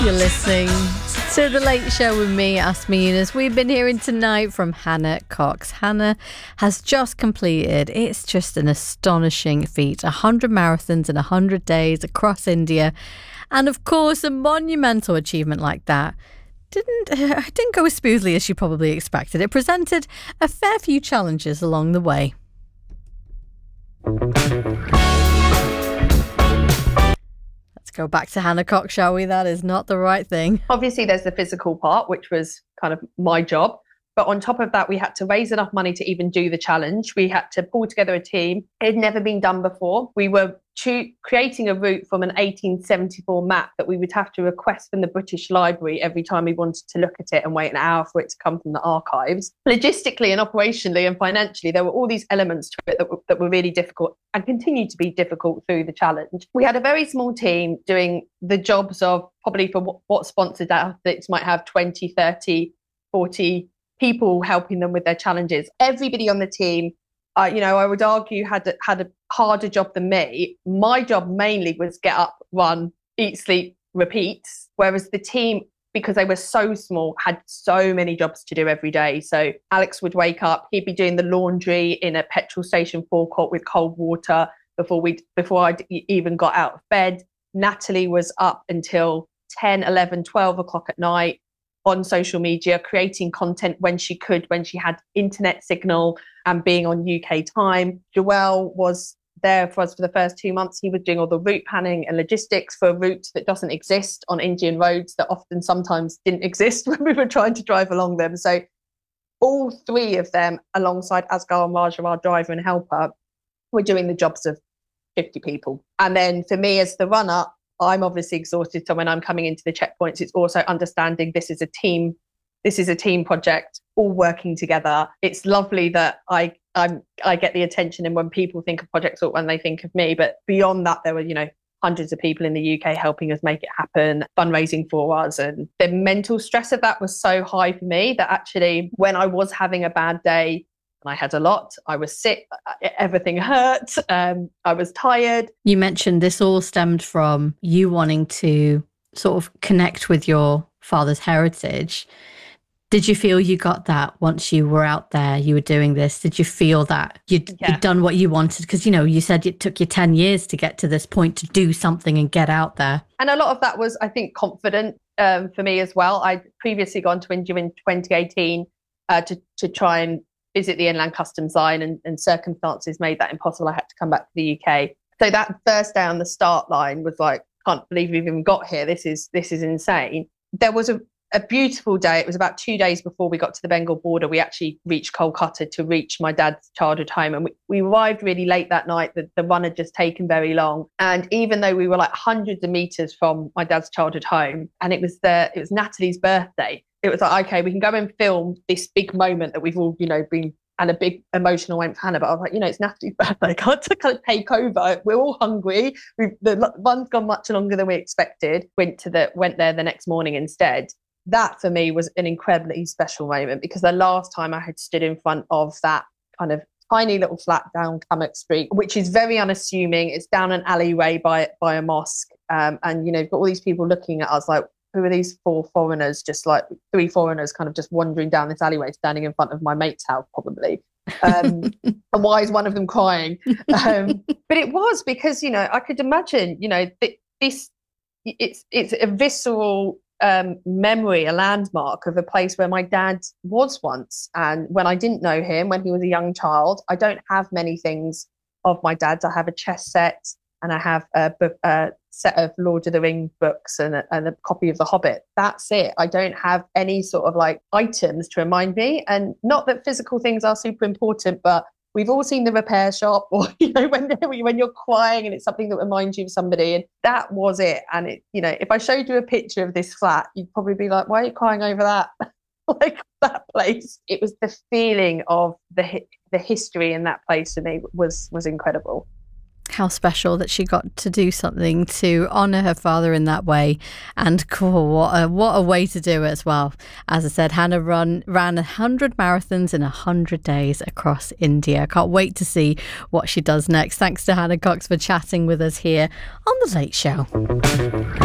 You're listening to The Late Show with me, Asma Yunus. We've been hearing tonight from Hannah Cox. Hannah has just completed, it's just an astonishing feat, 100 marathons in 100 days across India. And of course, a monumental achievement like that didn't go as smoothly as she probably expected. It presented a fair few challenges along the way. Go back to Hannah Cox, shall we? That is not the right thing. Obviously, there's the physical part, which was kind of my job. But on top of that, we had to raise enough money to even do the challenge. We had to pull together a team. It had never been done before. We were creating a route from an 1874 map that we would have to request from the British Library every time we wanted to look at it and wait an hour for it to come from the archives. Logistically and operationally and financially, there were all these elements to it that were really difficult and continue to be difficult through the challenge. We had a very small team doing the jobs of probably for what sponsored athletes might have 20, 30, 40 people helping them with their challenges. Everybody on the team, I would argue had a harder job than me. My job mainly was get up, run, eat, sleep, repeat. Whereas the team, because they were so small, had so many jobs to do every day. So Alex would wake up, he'd be doing the laundry in a petrol station forecourt with cold water before I'd even got out of bed. Natalie was up until 10, 11, 12 o'clock at night on social media, creating content when she had internet signal and being on UK time. Joel was there for us for the first 2 months. He was doing all the route planning and logistics for a route that doesn't exist on Indian roads that often sometimes didn't exist when we were trying to drive along them. So all three of them, alongside Asghar and Raja, our driver and helper, were doing the jobs of 50 people. And then for me as the runner, I'm obviously exhausted. So when I'm coming into the checkpoints, it's also understanding this is a team project, all working together. It's lovely that I get the attention and when people think of projects or when they think of me. But beyond that, there were, hundreds of people in the UK helping us make it happen, fundraising for us. And the mental stress of that was so high for me that actually when I was having a bad day, and I had a lot. I was sick. Everything hurt. I was tired. You mentioned this all stemmed from you wanting to sort of connect with your father's heritage. Did you feel you got that once you were out there, you were doing this? Did you feel that you'd done what you wanted? Because, you said it took you 10 years to get to this point to do something and get out there. And a lot of that was, I think, confident for me as well. I'd previously gone to India in 2018 to try and visit the inland customs line and circumstances made that impossible. I had to come back to the UK. So that first day on the start line was like, can't believe we've even got here. This is insane. There was a beautiful day. It was about 2 days before we got to the Bengal border. We actually reached Kolkata to reach my dad's childhood home. And we arrived really late that night. The run had just taken very long. And even though we were like hundreds of meters from my dad's childhood home, and it was Natalie's birthday, it was like, okay, we can go and film this big moment that we've all, been, and a big emotional moment for Hannah. But I was like, it's Natalie's birthday. Can't kind of take over. We're all hungry. The run's gone much longer than we expected. Went there the next morning instead. That for me was an incredibly special moment because the last time I had stood in front of that kind of tiny little flat down Cummock Street, which is very unassuming. It's down an alleyway by a mosque. And, you've got all these people looking at us like, who are these four foreigners, just like three foreigners kind of just wandering down this alleyway, standing in front of my mate's house, probably. And why is one of them crying? But it was because, I could imagine, it's a visceral memory, a landmark of a place where my dad was once. And when I didn't know him, when he was a young child, I don't have many things of my dad's. I have a chess set and I have a set of Lord of the Rings books and a copy of The Hobbit. That's it. I don't have any sort of like items to remind me. And not that physical things are super important, but we've all seen the repair shop or, when you're crying and it's something that reminds you of somebody. And that was it. And it, if I showed you a picture of this flat, you'd probably be like, why are you crying over that? Like that place. It was the feeling of the history in that place for me was incredible. How special that she got to do something to honour her father in that way. And cool, what a way to do it as well. As I said, Hannah ran 100 marathons in 100 days across India. I can't wait to see what she does next. Thanks to Hannah Cox for chatting with us here on The Late Show.